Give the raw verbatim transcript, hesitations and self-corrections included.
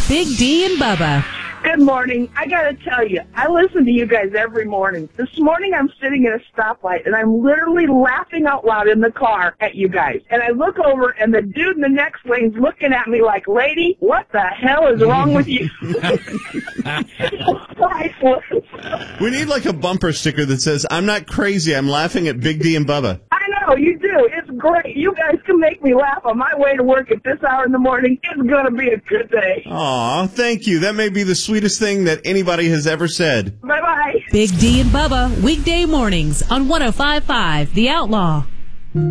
Big D and Bubba. Good morning. I got to tell you, I listen to you guys every morning. This morning I'm sitting at a stoplight, and I'm literally laughing out loud in the car at you guys. And I look over, and the dude in the next lane's looking at me like, lady, what the hell is wrong with you? We need like a bumper sticker that says, I'm not crazy, I'm laughing at Big D and Bubba. I know, you do. It's great. You guys can make me laugh on my way to work at this hour in the morning. It's going to be a good day. Aw, thank you. That may be the sweetest thing that anybody has ever said. Bye-bye. Big D and Bubba, weekday mornings on one oh five point five The Outlaw.